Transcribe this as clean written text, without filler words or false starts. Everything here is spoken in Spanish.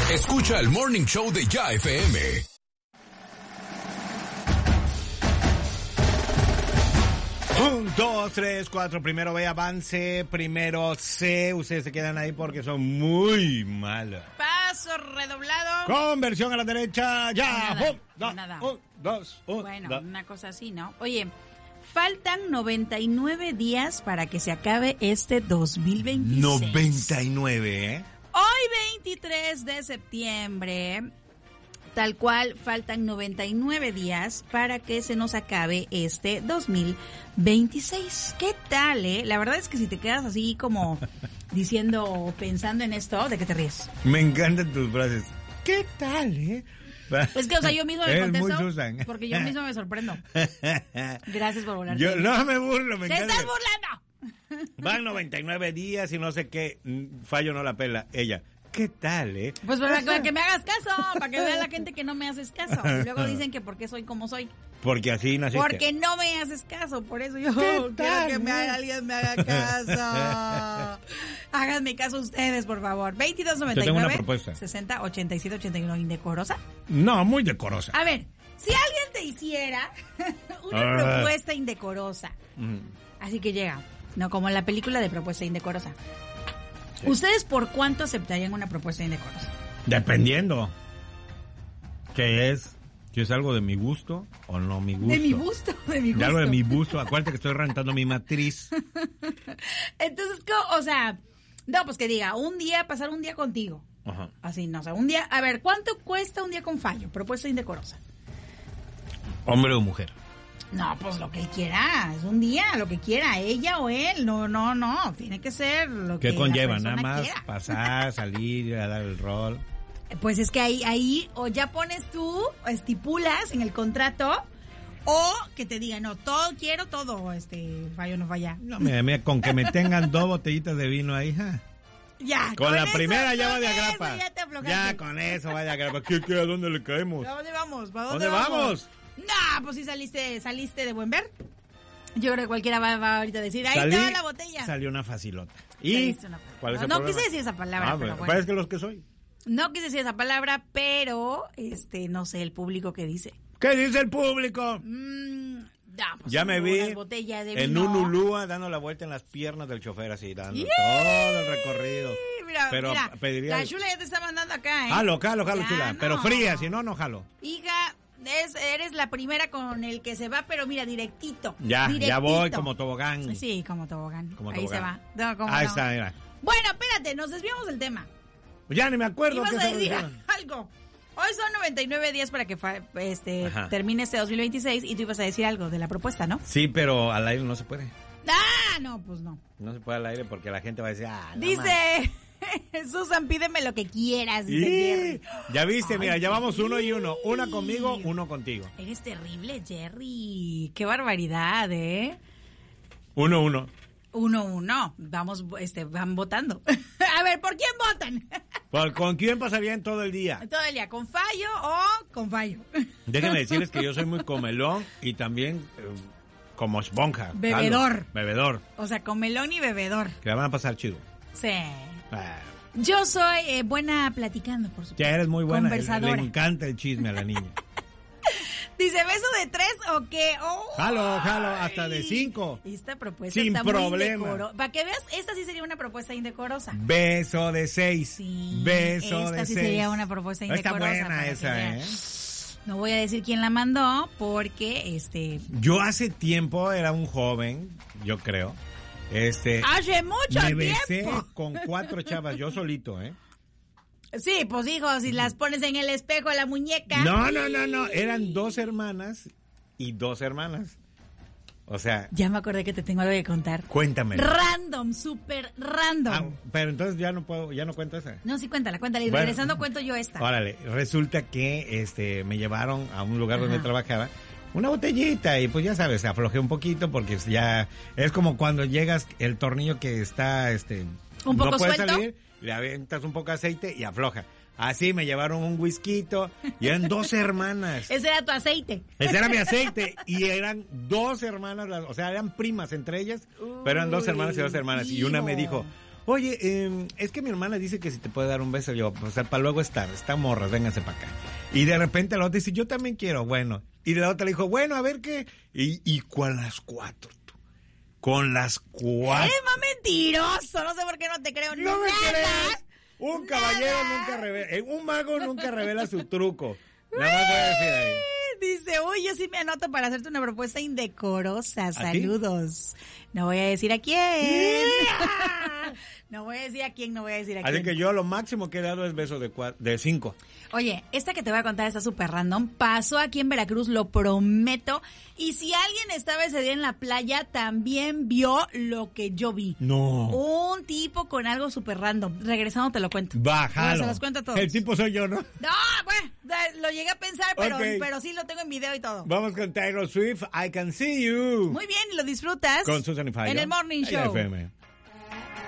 Escucha el Morning Show de Ya FM. 1, 2, 3, 4. Primero B, avance. Primero C. Ustedes se quedan ahí porque son muy malos. Paso redoblado. Conversión a la derecha. Ya. Nada. 1, 2, 1. Bueno, una cosa así, ¿no? Oye, faltan 99 días para que se acabe este 2026. 99, ¿eh? Hoy 23 de septiembre, tal cual, faltan 99 días para que se nos acabe este 2026. ¿Qué tal, eh? La verdad es que si te quedas así como diciendo, pensando en esto, ¿de qué te ríes? Me encantan tus frases. ¿Qué tal, eh? Es que, o sea, yo mismo me Es contesto muy Susan. porque yo mismo me sorprendo. Gracias por burlarte. Yo no me burlo, me ¡Te encanta. estás burlando! Van 99 días y no sé qué. Fallo no la pela. Ella. ¿Qué tal, eh? Pues para que me hagas caso, para que vea la gente que no me haces caso. Y luego dicen que porque soy como soy. Porque así naciste. Porque no me haces caso, por eso yo quiero que alguien me haga caso. Háganme caso ustedes, por favor. 2299 Te tengo una propuesta. 60 87 81 indecorosa. No, muy decorosa. A ver, si alguien te hiciera una propuesta indecorosa, así que llega, no como en la película de Propuesta Indecorosa. Sí. ¿Ustedes por cuánto aceptarían una propuesta indecorosa? Dependiendo. ¿Qué es? Si es algo de mi gusto o no mi gusto. De mi gusto. De algo de mi gusto. Acuérdate que estoy rentando mi matriz. Entonces, o sea, no, pues que diga, pasar un día contigo. Ajá. Así, no, o sea, un día, a ver, ¿cuánto cuesta un día con fallo? Propuesta indecorosa. ¿Hombre o mujer? No, pues lo que él quiera, es un día, lo que quiera, ella o él, no, tiene que ser lo que ¿Qué conlleva? la Nada más quiera. pasar, salir, a dar el rol. Pues es que ahí o ya pones tú, estipulas en el contrato, o que te digan, no, todo quiero, todo, fallo no falla. No, mira, con que me tengan 2 botellitas de vino ahí, ja. Ya, con la eso, primera ya va de agrapa. Ya con eso va de agrapa. ¿Qué? ¿A dónde le caemos? ¿A dónde vamos? ¿Para dónde vamos? No, pues si saliste de buen ver. Yo creo que cualquiera va ahorita a decir, ahí está la botella. Salió una facilota. ¿Y cuál es el problema? No quise decir esa palabra, pero bueno. ¿Parece que los que soy? No quise decir esa palabra, pero no sé el público qué dice. ¿Qué dice el público? Pues ya me vi en un Ulúa dando la vuelta en las piernas del chofer así, dando todo el recorrido. Mira, pediría... La Chula ya te está mandando acá, ¿eh? Jalo, Chula. No. Pero fría, si no jalo. Hija, eres la primera con el que se va, pero mira, directito. Ya voy como tobogán. Sí, como tobogán. Ahí se va. Ahí está, mira. Bueno, espérate, nos desviamos del tema. Ya ni me acuerdo. Ibas a decir algo. Hoy son 99 días para que termine este 2026 y tú ibas a decir algo de la propuesta, ¿no? Sí, pero al aire no se puede. No, pues no. No se puede al aire porque la gente va a decir, dice Susan, pídeme lo que quieras. Dice ya viste, mira, ya vamos 1 y 1. Una conmigo, 1 contigo. Eres terrible, Jerry. Qué barbaridad, ¿eh? 1-1. 1-1. Vamos, van votando. A ver, ¿por quién votan? ¿Con quién pasarían todo el día? Todo el día, ¿con fallo o con fallo? Déjenme decirles que yo soy muy comelón y también como esponja. Bebedor. Bebedor. O sea, comelón y bebedor. Que la van a pasar chido. Sí. Yo soy buena platicando, por supuesto. Ya eres muy buena. Conversadora. Le encanta el chisme a la niña. Dice, ¿beso de 3 o qué? Oh, jalo, hasta de 5. Esta propuesta sin está problema. Muy indecorosa. Para que veas, esta sí sería una propuesta indecorosa. Beso de 6. Sí, beso de 6. Esta sí sería una propuesta indecorosa. Está buena esa, ¿eh? No voy a decir quién la mandó porque Yo hace tiempo era un joven, yo creo. Hace mucho tiempo. Me besé con 4 chavas, yo solito, ¿eh? Sí, pues hijo, si las pones en el espejo a la muñeca. No. Eran 2 hermanas y 2 hermanas. O sea... Ya me acordé que te tengo algo que contar. Cuéntame. Random, súper random. Pero entonces ya no cuento esa. No, sí, cuéntala. Y regresando cuento yo esta. Órale, resulta que me llevaron a un lugar donde trabajaba una botellita y pues ya sabes, aflojé un poquito porque ya es como cuando llegas el tornillo que está un poco no puede suelto. Salir, le aventas un poco de aceite y afloja. Así me llevaron un whisky y eran 2 hermanas. Ese era tu aceite. Ese era mi aceite y eran 2 hermanas, o sea, eran primas entre ellas, pero eran 2 hermanas y 2 hermanas. Y una me dijo, Oye, es que mi hermana dice que si te puede dar un beso, yo, o sea, para luego está morras, vénganse para acá. Y de repente la otra dice, yo también quiero, bueno. Y la otra le dijo, bueno, a ver qué. Y con las 4, tú. Con las 4. Eres más mentiroso, no sé por qué no te creo No me nada. crees. Un caballero nunca revela, un mago nunca revela su truco. Nada más voy a decir ahí. Dice, uy, yo sí me anoto para hacerte una propuesta indecorosa. Saludos. No voy a decir a quién. No voy a decir a quién, no voy a decir a quién. Así que yo lo máximo que he dado es beso de 5. Oye, esta que te voy a contar está súper random. Pasó aquí en Veracruz, lo prometo. Y si alguien estaba ese día en la playa, también vio lo que yo vi. No. Un tipo con algo súper random. Regresando te lo cuento. Bájalo. Se los cuento a todos. El tipo soy yo, ¿no? No, bueno, lo llegué a pensar, pero, Okay. pero sí lo tengo en video y todo. Vamos con Taylor Swift, I Can See You. Muy bien, y lo disfrutas. Con Susan y Fire. En el Morning Show. FM.